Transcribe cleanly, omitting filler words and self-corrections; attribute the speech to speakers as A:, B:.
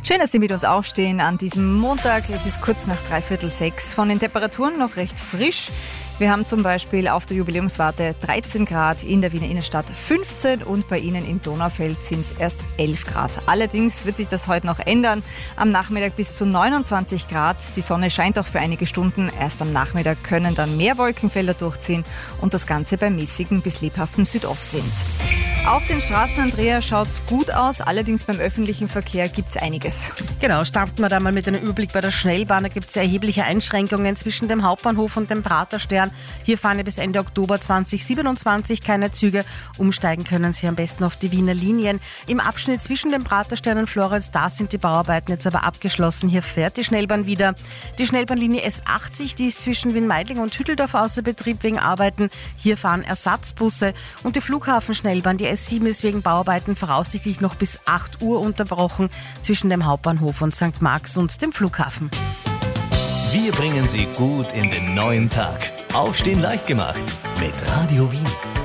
A: Schön, dass Sie mit uns aufstehen an diesem Montag. Es ist kurz nach 5:45. Von den Temperaturen noch recht frisch. Wir haben zum Beispiel auf der Jubiläumswarte 13 Grad, in der Wiener Innenstadt 15 und bei Ihnen im Donaufeld sind es erst 11 Grad. Allerdings wird sich das heute noch ändern. Am Nachmittag bis zu 29 Grad. Die Sonne scheint auch für einige Stunden. Erst am Nachmittag können dann mehr Wolkenfelder durchziehen und das Ganze bei mäßigem bis lebhaftem Südostwind. Auf den Straßen, Andrea, schaut's gut aus, allerdings beim öffentlichen Verkehr gibt's einiges.
B: Genau, starten wir da mal mit einem Überblick bei der Schnellbahn. Da gibt es erhebliche Einschränkungen zwischen dem Hauptbahnhof und dem Praterstern. Hier fahren bis Ende Oktober 2027 keine Züge. Umsteigen können Sie am besten auf die Wiener Linien. Im Abschnitt zwischen dem Praterstern und Florenz, da sind die Bauarbeiten jetzt aber abgeschlossen. Hier fährt die Schnellbahn wieder. Die Schnellbahnlinie S80, die ist zwischen Wien-Meidling und Hütteldorf außer Betrieb wegen Arbeiten. Hier fahren Ersatzbusse. Und die Flughafenschnellbahn, die S7, ist wegen Bauarbeiten voraussichtlich noch bis 8 Uhr unterbrochen zwischen dem Hauptbahnhof und St. Marx und dem Flughafen.
C: Wir bringen Sie gut in den neuen Tag. Aufstehen leicht gemacht mit Radio Wien.